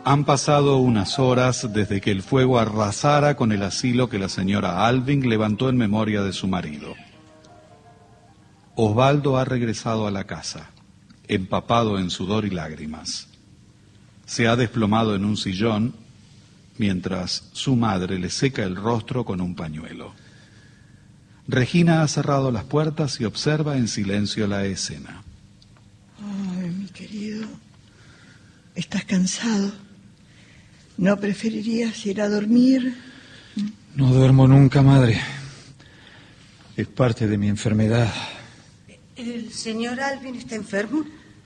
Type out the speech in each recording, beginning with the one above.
Han pasado unas horas desde que el fuego arrasara con el asilo que la señora Alving levantó en memoria de su marido. Osvaldo ha regresado a la casa, empapado en sudor y lágrimas. Se ha desplomado en un sillón, mientras su madre le seca el rostro con un pañuelo. Regina ha cerrado las puertas y observa en silencio la escena. Ay, mi querido, ¿estás cansado? ¿No preferirías ir a dormir? No duermo nunca, madre. Es parte de mi enfermedad. ¿El señor Alvin está enfermo?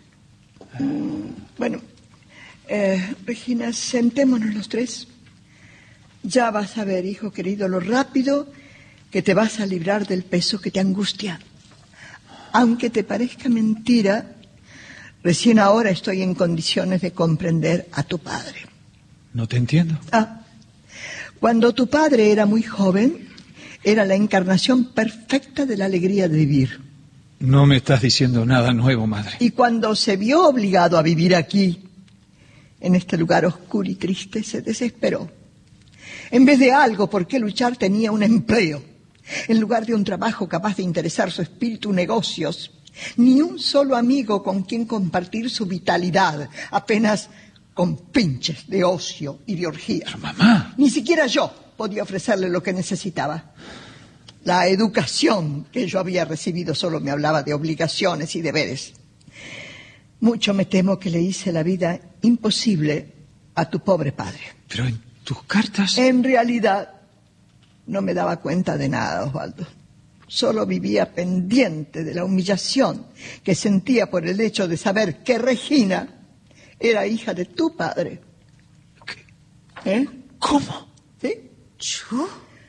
Bueno, Regina, sentémonos los tres. Ya vas a ver, hijo querido, lo rápido que te vas a librar del peso que te angustia. Aunque te parezca mentira, recién ahora estoy en condiciones de comprender a tu padre. No te entiendo. Cuando tu padre era muy joven, era la encarnación perfecta de la alegría de vivir. No me estás diciendo nada nuevo, madre. Y cuando se vio obligado a vivir aquí, en este lugar oscuro y triste, se desesperó. En vez de algo por qué luchar, tenía un empleo. En lugar de un trabajo capaz de interesar su espíritu, negocios. Ni un solo amigo con quien compartir su vitalidad, apenas con pinches de ocio y de orgía. Pero, mamá. Ni siquiera yo podía ofrecerle lo que necesitaba. La educación que yo había recibido solo me hablaba de obligaciones y deberes. Mucho me temo que le hice la vida imposible a tu pobre padre. Pero en tus cartas... En realidad, no me daba cuenta de nada, Osvaldo. Solo vivía pendiente de la humillación que sentía por el hecho de saber que Regina era hija de tu padre. ¿Qué? ¿Cómo? ¿Sí? ¿Yo?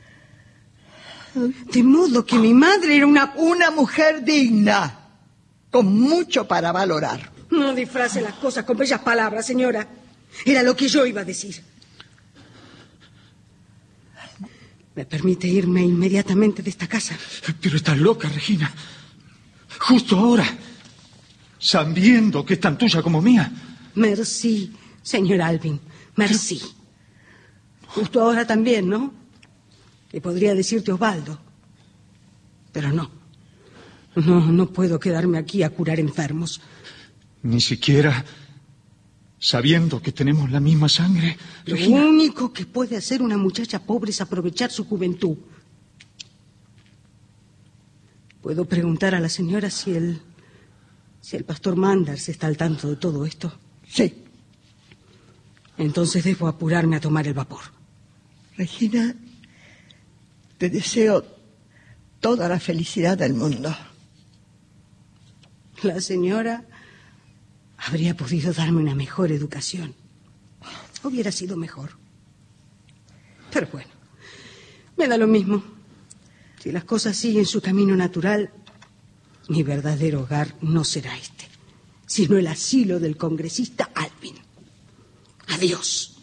De modo que mi madre era una mujer digna, con mucho para valorar. No disfrace las cosas con bellas palabras, señora. Era lo que yo iba a decir. ¿Me permite irme inmediatamente de esta casa? Pero estás loca, Regina. Justo ahora, sabiendo que es tan tuya como mía. Merci, señor Alvin. Merci. Justo ahora también, ¿no? Y podría decirte Osvaldo. Pero no. No puedo quedarme aquí a curar enfermos. Ni siquiera sabiendo que tenemos la misma sangre, Regina. Lo único que puede hacer una muchacha pobre es aprovechar su juventud. ¿Puedo preguntar a la señora si el pastor Manders está al tanto de todo esto? Sí. Entonces debo apurarme a tomar el vapor. Regina, te deseo toda la felicidad del mundo. La señora habría podido darme una mejor educación. Hubiera sido mejor. Pero bueno, me da lo mismo. Si las cosas siguen su camino natural, mi verdadero hogar no será este, sino el asilo del congresista Alvin. Adiós.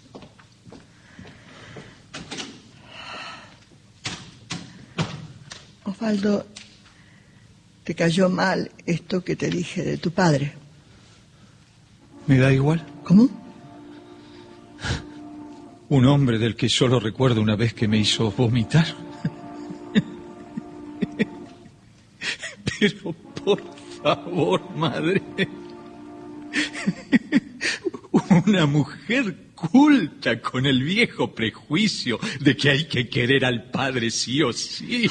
Osvaldo, ¿te cayó mal esto que te dije de tu padre? Me da igual. ¿Cómo? Un hombre del que solo recuerdo una vez que me hizo vomitar. Pero por favor, madre. Una mujer culta con el viejo prejuicio de que hay que querer al padre sí o sí.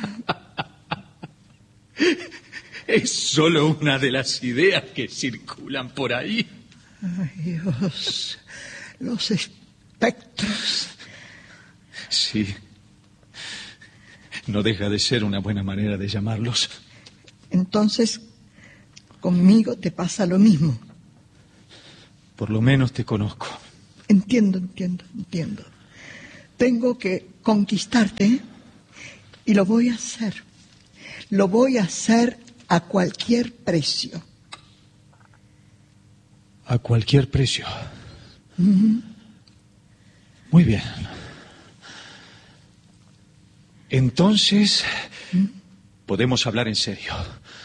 Es solo una de las ideas que circulan por ahí. Ay, Dios, los espectros. Sí. No deja de ser una buena manera de llamarlos. Entonces, conmigo te pasa lo mismo. Por lo menos te conozco. Entiendo. Tengo que conquistarte, ¿eh? Y lo voy a hacer. Lo voy a hacer a cualquier precio. A cualquier precio. Uh-huh. Muy bien. Entonces, podemos hablar en serio.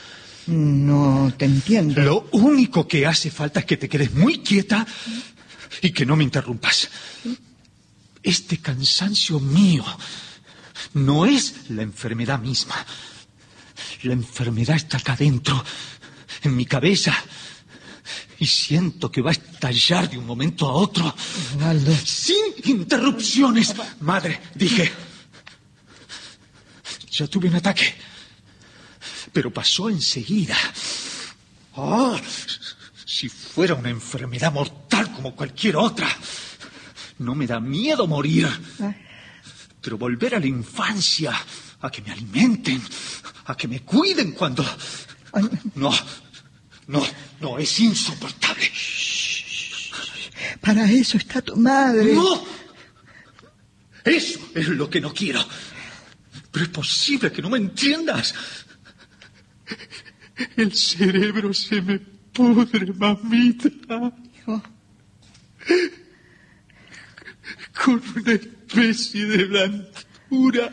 No te entiendo. Lo único que hace falta es que te quedes muy quieta y que no me interrumpas. Este cansancio mío no es la enfermedad misma. La enfermedad está acá dentro, en mi cabeza. Y siento que va a estallar de un momento a otro. Osvaldo. Sin interrupciones. Madre, dije. Ya tuve un ataque. Pero pasó enseguida. ¡Oh! Si fuera una enfermedad mortal como cualquier otra. No me da miedo morir. Pero volver a la infancia, a que me alimenten, a que me cuiden cuando... No, es insoportable. Para eso está tu madre. ¡No! Eso es lo que no quiero. Pero es posible que no me entiendas. El cerebro se me pudre, mamita. Hijo. Con una especie de blancura.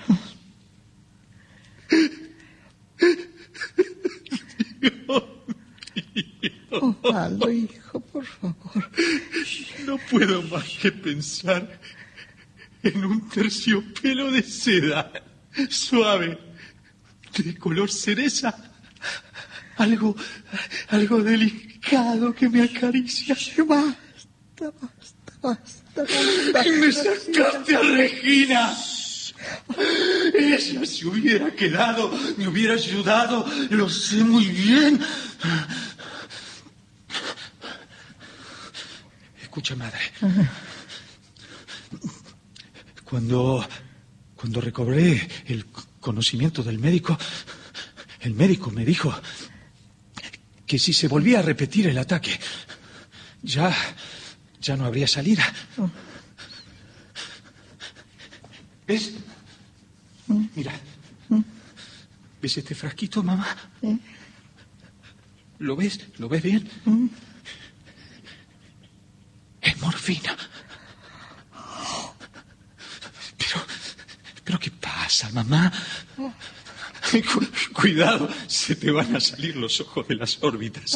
Osvaldo, hijo, por favor. No puedo más que pensar en un terciopelo de seda, suave, de color cereza. Algo delicado que me acaricia. Basta. Y me sacaste a Regina. Ella se hubiera quedado, me hubiera ayudado, lo sé muy bien. Escucha, madre. Cuando recobré el conocimiento del médico, el médico me dijo que si se volvía a repetir el ataque, ya no habría salida. ¿Ves? Mira. ¿Ves este frasquito, mamá? ¿Lo ves? ¿Lo ves bien? Es morfina. Pero ¿qué pasa, mamá? Cuidado, se te van a salir los ojos de las órbitas.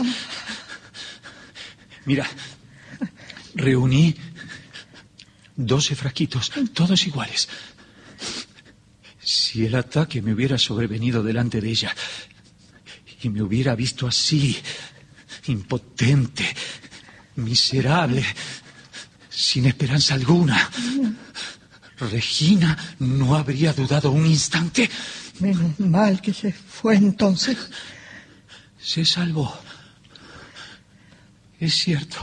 Mira, reuní 12 frasquitos, todos iguales. Si el ataque me hubiera sobrevenido delante de ella y me hubiera visto así, impotente, miserable, sin esperanza alguna, Regina no habría dudado un instante. Menos mal que se fue entonces. Se salvó. Es cierto.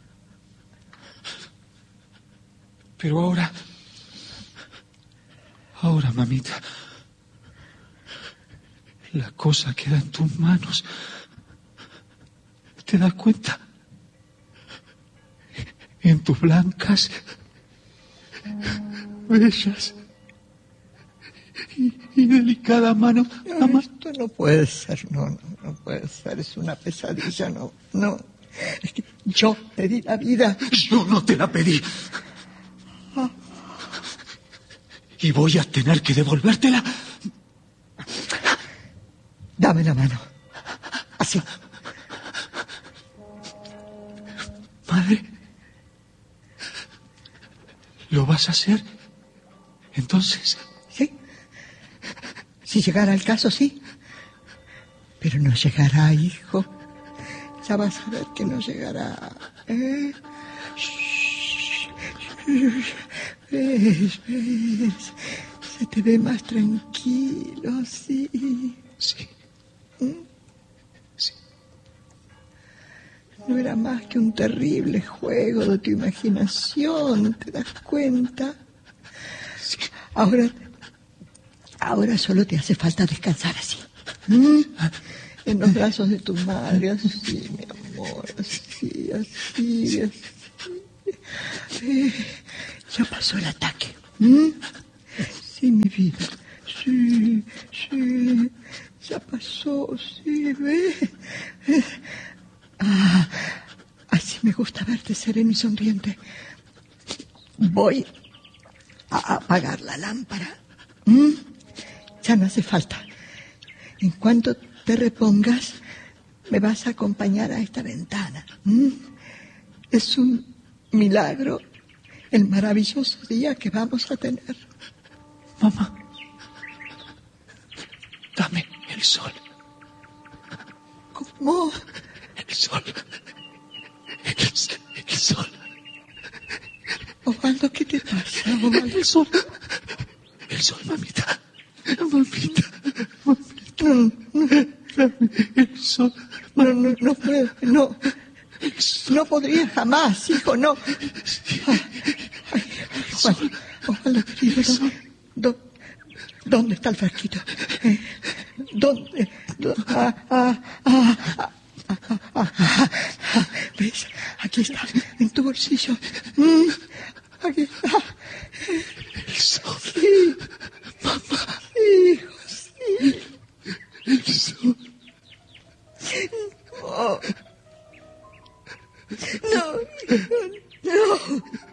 Pero ahora, mamita, la cosa queda en tus manos. ¿Te das cuenta? En tus blancas, bellas y delicadas manos. No, esto no puede ser, no puede ser, es una pesadilla, no. Es que yo te di la vida. Yo no te la pedí. Y voy a tener que devolvértela. Dame la mano. Así. Madre, ¿lo vas a hacer? Entonces... Sí. Si llegara el caso, sí. Pero no llegará, hijo. Ya vas a ver que no llegará. ¿Ves? Se te ve más tranquilo, sí. Sí. Sí. No era más que un terrible juego de tu imaginación, ¿te das cuenta? Sí. Ahora solo te hace falta descansar así. En los brazos de tu madre, así, mi amor, así. Ya pasó el ataque. Sí, mi vida. Sí. Ya pasó, sí, ¿ves? Así me gusta verte sereno y sonriente. Voy a apagar la lámpara. Ya no hace falta. En cuanto te repongas, me vas a acompañar a esta ventana. Es un milagro, el maravilloso día que vamos a tener. Mamá, dame el sol. ¿Cómo? El sol. El sol. Osvaldo, ¿qué te pasa, Osvaldo? El sol. El sol, mamita. Mamita. El sol. No puedo, no. No podría jamás, hijo, no. Osvaldo, querido, ¿dónde está el frasquito? ¿Dónde? ¿Ves? Aquí está, en tu bolsillo. Aquí está. El sol. Sí. Mamá. Hijo, sí. El sol. No. No, hijo, no.